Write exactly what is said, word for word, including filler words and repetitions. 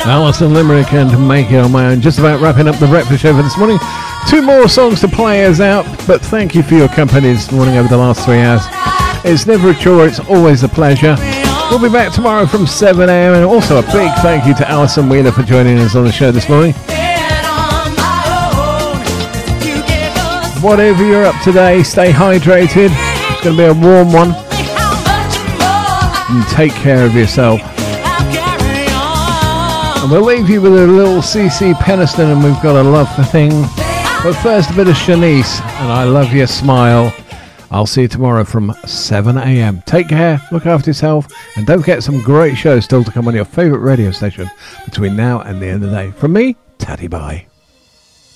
Alison Limerick and Make It On My Own. Just about wrapping up the breakfast show for this morning. Two more songs to play us out, but thank you for your company this morning over the last three hours. It's never a chore, it's always a pleasure. We'll be back tomorrow from seven a.m. and also a big thank you to Alison Wheeler for joining us on the show this morning. Whatever you're up today, stay hydrated. It's going to be a warm one. And take care of yourself. And we'll leave you with a little C C Peniston and We've Got a Love Thing. But first, a bit of Shanice and I Love Your Smile. I'll see you tomorrow from seven a.m. Take care, look after yourself, and don't forget some great shows still to come on your favourite radio station between now and the end of the day. From me, Tatty bye.